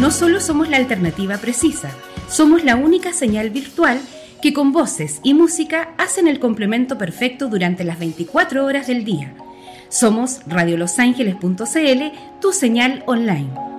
No solo somos la alternativa precisa, somos la única señal virtual que con voces y música hacen el complemento perfecto durante las 24 horas del día. Somos radiolosangeles.cl, tu señal online.